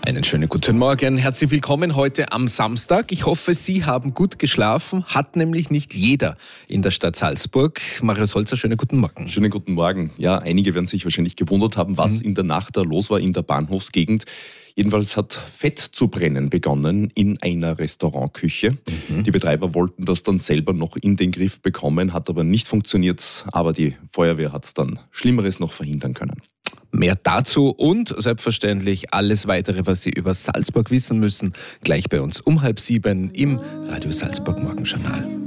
Einen schönen guten Morgen. Herzlich willkommen heute am Samstag. Ich hoffe, Sie haben gut geschlafen. Hat nämlich nicht jeder in der Stadt Salzburg. Marius Holzer, schönen guten Morgen. Schönen guten Morgen. Ja, einige werden sich wahrscheinlich gewundert haben, was in der Nacht da los war in der Bahnhofsgegend. Jedenfalls hat Fett zu brennen begonnen in einer Restaurantküche. Die Betreiber wollten das dann selber noch in den Griff bekommen, hat aber nicht funktioniert. Aber die Feuerwehr hat dann Schlimmeres noch verhindern können. Mehr dazu und selbstverständlich alles weitere, was Sie über Salzburg wissen müssen, gleich bei uns um 6:30 im Radio Salzburg Morgenjournal.